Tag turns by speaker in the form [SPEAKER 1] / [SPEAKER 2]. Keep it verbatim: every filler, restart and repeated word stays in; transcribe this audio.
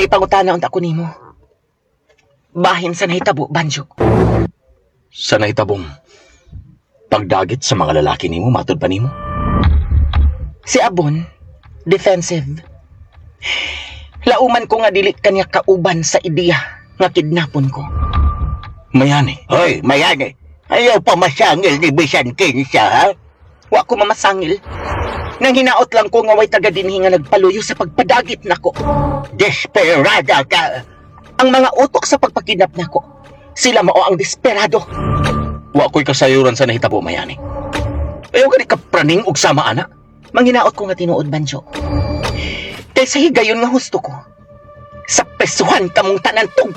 [SPEAKER 1] May pangutana unta ko nimo. Bahin sa nahitabo, Banjo.
[SPEAKER 2] Sa nahitabong pagdagit sa mga lalaki nimo, matod pa nimo?
[SPEAKER 1] Si Abon, defensive. Lauman ko nga dili kanya kauban sa ideya nga kidnapon ko.
[SPEAKER 2] Mayani.
[SPEAKER 3] Hoy, mayani. Ayaw pa masangil ni bisan kinsa, ha?
[SPEAKER 1] Wa ko mamasangil. Nang hinaot lang ko nga way taga dinhi nga nagpaluyo sa pagpadagit nako.
[SPEAKER 3] Desperada ka.
[SPEAKER 1] Ang mga utok sa pagpakidnap nako, sila mao ang desperado.
[SPEAKER 2] Wa ko'y kasayuran sa nahitabo, Mayani. Ayaw ka ni kapraning og sama, ana.
[SPEAKER 1] Manghinaot ko nga tinuod, Banjo. Kaysa higayon nga husto ko, sa pesuhan kamong tanan tug